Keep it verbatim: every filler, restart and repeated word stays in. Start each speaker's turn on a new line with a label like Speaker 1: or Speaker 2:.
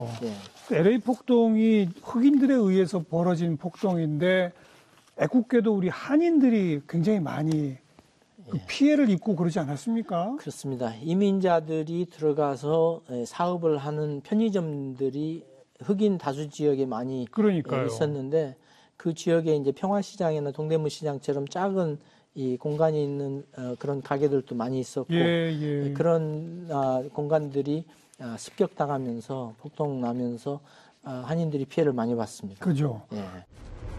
Speaker 1: 예. 엘에이 폭동이 흑인들에 의해서 벌어진 폭동인데 애국계도 우리 한인들이 굉장히 많이 그 피해를 입고 그러지 않았습니까?
Speaker 2: 그렇습니다. 이민자들이 들어가서 사업을 하는 편의점들이 흑인 다수 지역에 많이
Speaker 1: 그러니까요.
Speaker 2: 있었는데 그 지역에 이제 평화시장이나 동대문 시장처럼 작은 이 공간이 있는 그런 가게들도 많이 있었고
Speaker 1: 예, 예.
Speaker 2: 그런 공간들이 습격당하면서 폭동 나면서 한인들이 피해를 많이 봤습니다.
Speaker 1: 그죠.
Speaker 2: 예.